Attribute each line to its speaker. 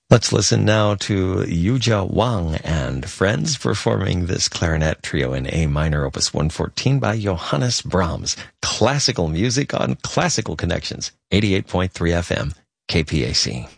Speaker 1: Let's listen now to Yujia Wang and friends performing this clarinet trio in A minor, opus 114 by Johannes Brahms. Classical music on Classical Connections, 88.3 FM, KPAC.